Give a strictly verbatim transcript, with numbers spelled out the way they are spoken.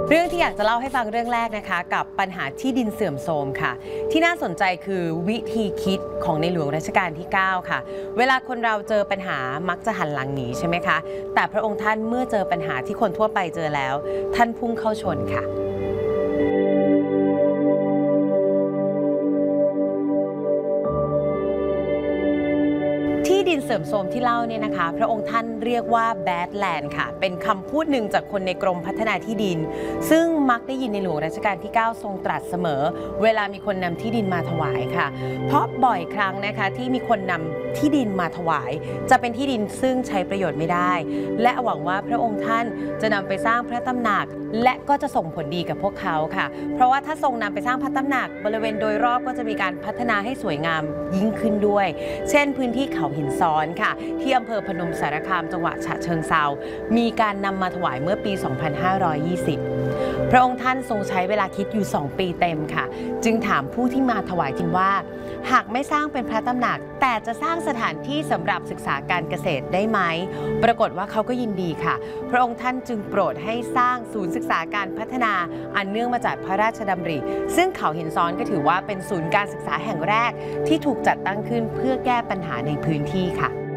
เรื่องที่อยากจะเล่าให้ฟังเรื่องแรกนะคะกับปัญหาที่ดินเสื่อมโทรมค่ะที่น่าสนใจคือวิธีคิดของในหลวงรัชกาลที่เก้าค่ะเวลาคนเราเจอปัญหามักจะหันหลังหนีใช่ไหมคะแต่พระองค์ท่านเมื่อเจอปัญหาที่คนทั่วไปเจอแล้วท่านพุ่งเข้าชนค่ะที่ดินเสื่อมโทรมที่เล่าเนี่ยนะคะพระองค์ท่านเรียกว่า bad land ค่ะเป็นคำพูดหนึ่งจากคนในกรมพัฒนาที่ดินซึ่งมักได้ยินในหลวงรัชกาลที่เก้าทรงตรัสเสมอเวลามีคนนำที่ดินมาถวายค่ะเพราะบ่อยครั้งนะคะที่มีคนนำที่ดินมาถวายจะเป็นที่ดินซึ่งใช้ประโยชน์ไม่ได้และหวังว่าพระองค์ท่านจะนำไปสร้างพระตำหนักและก็จะส่งผลดีกับพวกเขาค่ะเพราะว่าถ้าทรงนำไปสร้างพระตำหนักบริเวณโดยรอบก็จะมีการพัฒนาให้สวยงามยิ่งขึ้นด้วยเช่นพื้นที่เขาหินซ้อนค่ะที่อำเภอพนมสารคามจังหวัดฉะเชิงเทรามีการนำมาถวายเมื่อปี สองพันห้าร้อยยี่สิบ พระองค์ท่านทรงใช้เวลาคิดอยู่ สอง ปีเต็มค่ะจึงถามผู้ที่มาถวายจริงว่าหากไม่สร้างเป็นพระตำหนักแต่จะสร้างสถานที่สำหรับศึกษาการเกษตรได้ไหมปรากฏว่าเขาก็ยินดีค่ะพระองค์ท่านจึงโปรดให้สร้างศูนย์ศึกษาการพัฒนาอันเนื่องมาจากพระราชดำริซึ่งเขาหินซ้อนก็ถือว่าเป็นศูนย์การศึกษาแห่งแรกที่ถูกจัดตั้งขึ้นเพื่อแก้ปัญหาในพื้นที่ค่ะ